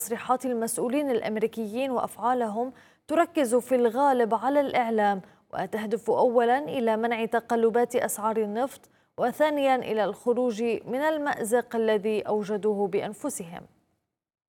تصريحات المسؤولين الأمريكيين وأفعالهم تركز في الغالب على الإعلام، وتهدف أولاً إلى منع تقلبات أسعار النفط، وثانياً إلى الخروج من المأزق الذي أوجدوه بأنفسهم.